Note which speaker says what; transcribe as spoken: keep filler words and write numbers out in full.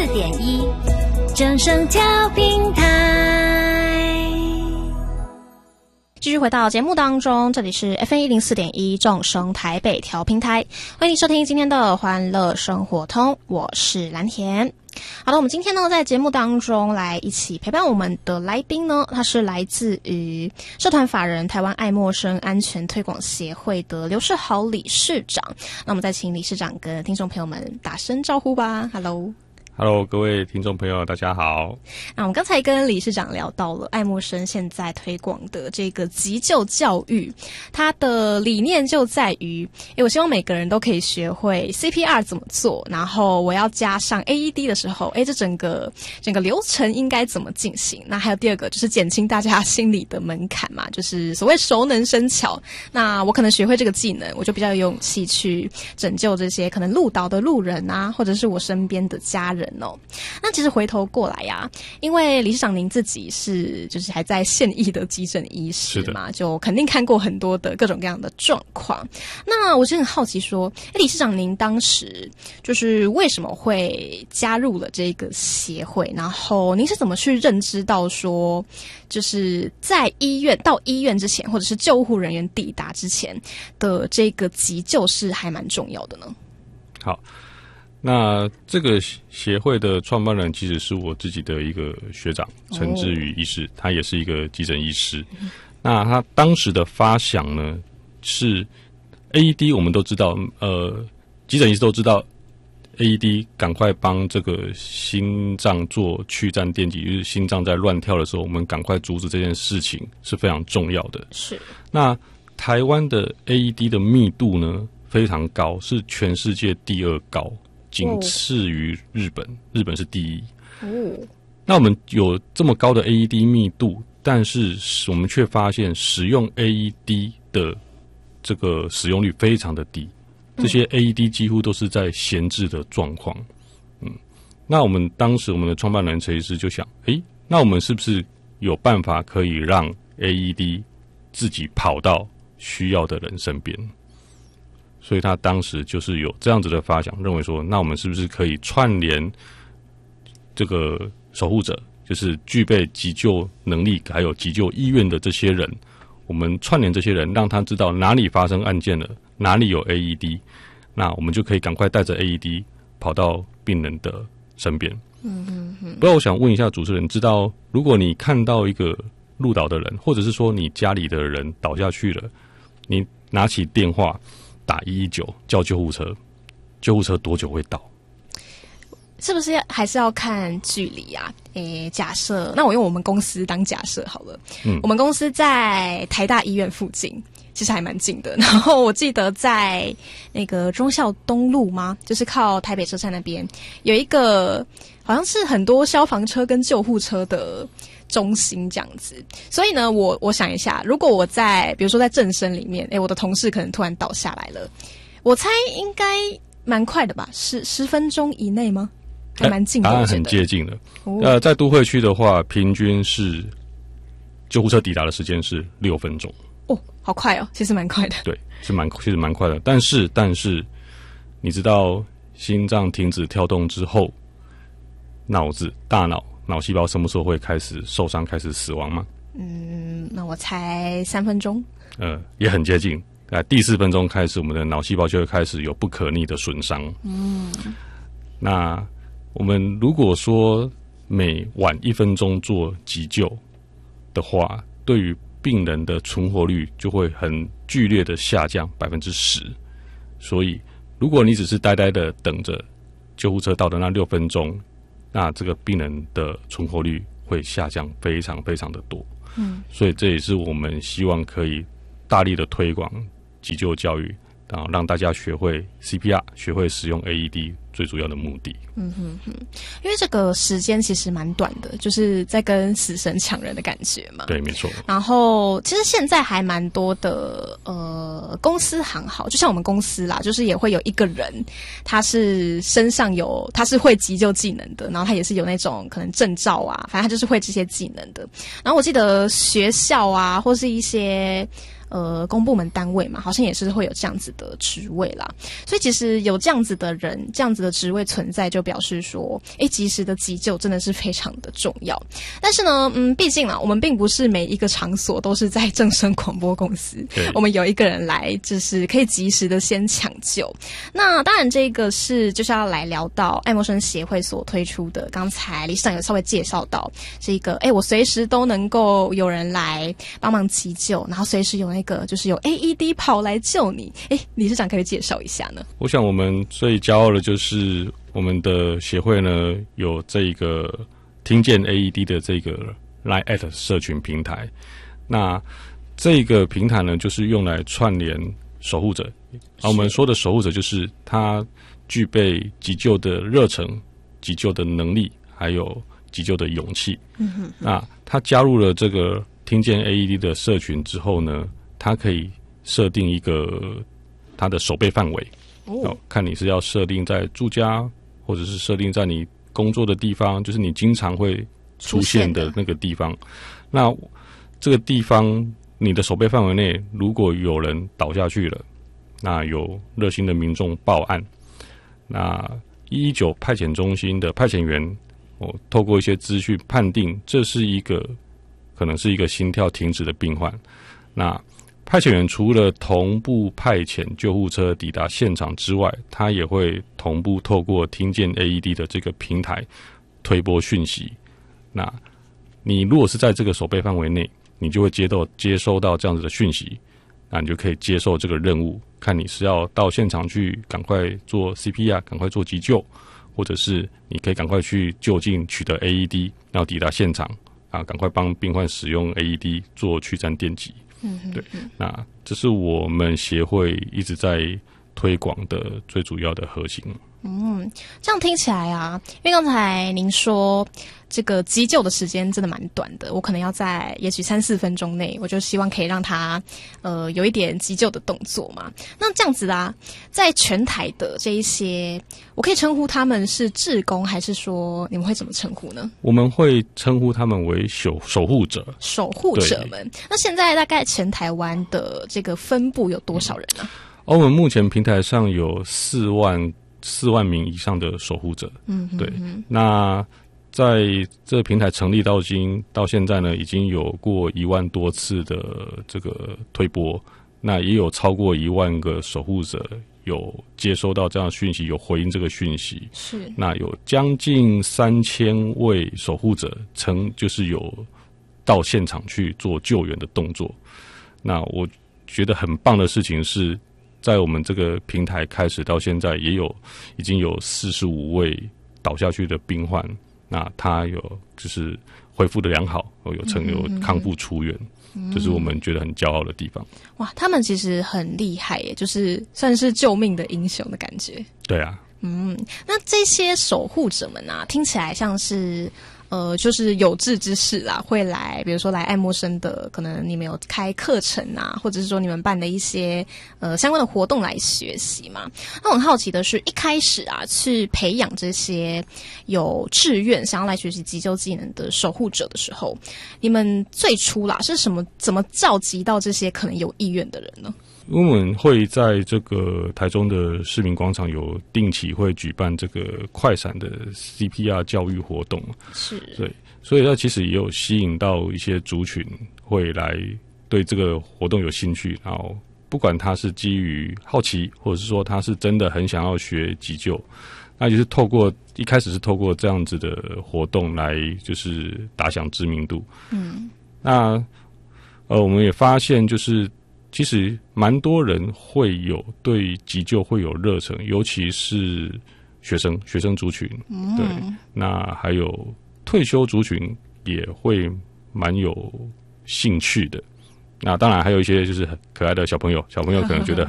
Speaker 1: 四点一，正声调平台。继续回到节目当中，这里是 F M 一零四点一正声台北调平台，欢迎收听今天的欢乐生活通，我是蓝田。好的，我们今天呢在节目当中来一起陪伴我们的来宾呢，他是来自于社团法人台湾爱默生安全推广协会的刘世豪理事长。那我们再请理事长跟听众朋友们打声招呼吧。 Hello
Speaker 2: Hello， 各位听众朋友，大家好。
Speaker 1: 那我们刚才跟理事长聊到了爱默生现在推广的这个急救教育，它的理念就在于，诶，我希望每个人都可以学会 C P R 怎么做，然后我要加上 A E D 的时候，诶，这整个整个流程应该怎么进行？那还有第二个就是减轻大家心理的门槛嘛，就是所谓熟能生巧。那我可能学会这个技能，我就比较有勇气去拯救这些可能路倒的路人啊，或者是我身边的家人。哦，那其实回头过来呀、啊，因为理事长您自己是就是还在现役的急诊医师嘛，就肯定看过很多的各种各样的状况。那我就很好奇说，哎，理事长您当时就是为什么会加入了这个协会？然后您是怎么去认知到说，就是在医院到医院之前，或者是救护人员抵达之前的这个急救是还蛮重要的呢？
Speaker 2: 好。那这个协会的创办人其实是我自己的一个学长陈志宇医师，他也是一个急诊医师。嗯、那他当时的发想呢是 A E D， 我们都知道，呃，急诊医师都知道 A E D 赶快帮这个心脏做去颤电击，就是心脏在乱跳的时候，我们赶快阻止这件事情是非常重要的。是。那台湾的 A E D 的密度呢非常高，是全世界第二高。仅次于日本，日本是第一。哦，那我们有这么高的 A E D 密度，但是我们却发现使用 A E D 的这个使用率非常的低，这些 A E D 几乎都是在闲置的状况。嗯，那我们当时我们的创办人陈医师就想，诶，那我们是不是有办法可以让 A E D 自己跑到需要的人身边？所以他当时就是有这样子的发想，认为说，那我们是不是可以串联这个守护者，就是具备急救能力还有急救意愿的这些人，我们串联这些人，让他知道哪里发生案件了，哪里有 A E D， 那我们就可以赶快带着 A E D 跑到病人的身边。嗯嗯嗯。不过我想问一下主持人，知道如果你看到一个路倒的人，或者是说你家里的人倒下去了，你拿起电话打一一九叫救护车，救护车多久会到？
Speaker 1: 是不是还是要看距离啊？诶，假设那我用我们公司当假设好了。嗯，我们公司在台大医院附近，其实还蛮近的。然后我记得在那个忠孝东路吗？就是靠台北车站那边有一个，好像是很多消防车跟救护车的中心这样子。所以呢，我我想一下，如果我在比如说在正身里面，诶，我的同事可能突然倒下来了，我猜应该蛮快的吧？十十分钟以内吗？还蛮近的，
Speaker 2: 答案很接近的。哦、呃，在都会区的话，平均是救护车抵达的时间是六分钟。
Speaker 1: 哦，好快哦，其实蛮快的。
Speaker 2: 对，是蛮其实蛮快的。但是但是，你知道心脏停止跳动之后，脑子大脑脑细胞什么时候会开始受伤、开始死亡吗？
Speaker 1: 嗯，那我猜三分钟。
Speaker 2: 呃，也很接近。在第四分钟开始，我们的脑细胞就会开始有不可逆的损伤。嗯，那我们如果说每晚一分钟做急救的话，对于病人的存活率就会很剧烈的下降百分之十。所以，如果你只是呆呆的等着救护车到的那六分钟，那这个病人的存活率会下降非常非常的多。嗯，所以这也是我们希望可以大力的推广急救教育，然后让大家学会 C P R， 学会使用 A E D 最主要的目的。
Speaker 1: 嗯哼哼，因为这个时间其实蛮短的，就是在跟死神抢人的感觉嘛。
Speaker 2: 对，没错。
Speaker 1: 然后其实现在还蛮多的呃公司行号，就像我们公司啦，就是也会有一个人，他是身上有他是会急救技能的，然后他也是有那种可能证照啊，反正他就是会这些技能的。然后我记得学校啊，或是一些呃公部门单位嘛，好像也是会有这样子的职位啦。所以其实有这样子的人，这样子的职位存在，就表示说，哎，及时的急救真的是非常的重要。但是呢，嗯，毕竟啊，我们并不是每一个场所都是在正声广播公司，我们有一个人来，就是可以及时的先抢救。那当然，这个是就是要来聊到爱默生协会所推出的，刚才理事长有稍微介绍到这个，哎，我随时都能够有人来帮忙急救，然后随时有那个就是有 A E D 跑来救你。哎，理事长可以介绍一下呢？
Speaker 2: 我想我们最骄傲的就是我们的协会呢有这个听见 A E D 的这个 Line at 社群平台。那这个平台呢，就是用来串联守护者。啊，我们说的守护者就是他具备急救的热忱、急救的能力，还有急救的勇气。嗯哼哼。那他加入了这个听见 A E D 的社群之后呢，他可以设定一个他的守备范围。哦，看你是要设定在住家，或者是设定在你工作的地方，就是你经常会出现的那个地方。那这个地方你的守备范围内，如果有人倒下去了，那有热心的民众报案，那一一九派遣中心的派遣员，哦，透过一些资讯判定这是一个可能是一个心跳停止的病患。那派遣员除了同步派遣救护车抵达现场之外，他也会同步透过听见 A E D 的这个平台推播讯息。那你如果是在这个守备范围内，你就会接到接收到这样子的讯息，那你就可以接受这个任务，看你是要到现场去赶快做 C P R， 赶快做急救，或者是你可以赶快去就近取得 A E D， 然后抵达现场啊，赶快帮病患使用 A E D 做去颤电击。嗯，对，那这是我们协会一直在推广的最主要的核心。
Speaker 1: 嗯，这样听起来啊，因为刚才您说这个急救的时间真的蛮短的，我可能要在也许三四分钟内，我就希望可以让他呃有一点急救的动作嘛。那这样子啊，在全台的这一些，我可以称呼他们是志工，还是说你们会怎么称呼呢？
Speaker 2: 我们会称呼他们为守守护者。
Speaker 1: 守护者们。那现在大概全台湾的这个分布有多少人呢？
Speaker 2: 而我们目前平台上有四万四万名以上的守护者。嗯，对。那在这个平台成立到今到现在呢，已经有过一万多次的这个推播，那也有超过一万个守护者有接收到这样的讯息，有回应这个讯息。是。那有将近三千位守护者曾就是有到现场去做救援的动作。那我觉得很棒的事情是，在我们这个平台开始到现在，也有已经有四十五位倒下去的病患，那他有就是恢复的良好，有成有康复出院，嗯，这是我们觉得很骄傲的地方。
Speaker 1: 哇，他们其实很厉害耶，就是算是救命的英雄的感觉。
Speaker 2: 对啊，
Speaker 1: 嗯，那这些守护者们啊，听起来像是。呃，就是有志之士啦，会来，比如说来爱默生的，可能你们有开课程啊，或者是说你们办的一些呃相关的活动来学习嘛。那我很好奇的是，一开始啊，去培养这些有志愿想要来学习急救技能的守护者的时候，你们最初啦是什么？怎么召集到这些可能有意愿的人呢？
Speaker 2: 我们会在这个台中的市民广场有定期会举办这个快闪的 C P R 教育活动，是，对，所以它其实也有吸引到一些族群会来对这个活动有兴趣，然后不管他是基于好奇，或者是说他是真的很想要学急救，那就是透过一开始是透过这样子的活动来就是打响知名度。嗯，那呃我们也发现就是。其实蛮多人会有对急救会有热忱，尤其是学生学生族群，嗯，对，那还有退休族群也会蛮有兴趣的。那当然还有一些就是很可爱的小朋友，小朋友可能觉得